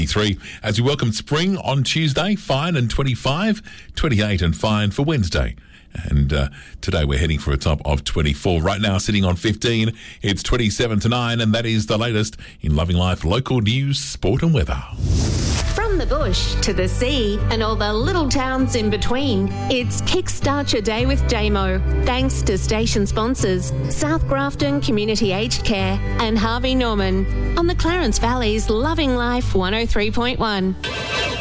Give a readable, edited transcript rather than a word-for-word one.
3 as we welcome spring on Tuesday, fine and 25, 28 and fine for Wednesday. And today we're heading for a top of 24. Right now sitting on 15, it's 27 to 9, and that is the latest in Loving Life local news, sport and weather. From the bush to the sea and all the little towns in between, it's Kickstart Your Day with Damo. Thanks to station sponsors South Grafton Community Aged Care and Harvey Norman on the Clarence Valley's Loving Life 103.1.